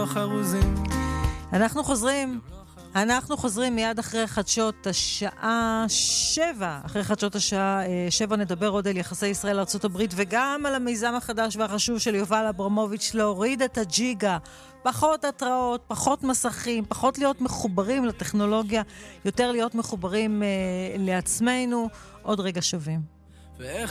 לא חרוזים. אנחנו חוזרים מיד אחרי חדשות השעה 7. אחרי חדשות השעה 7 נדבר עוד על יחסי ישראל לארצות הברית וגם על המיזם החדש והחשוב של יובל אברמוביץ' להוריד את הג'יגה. פחות התראות, פחות מסכים, פחות להיות מחוברים לטכנולוגיה, יותר להיות מחוברים לעצמנו. עוד רגע שווים. ואיך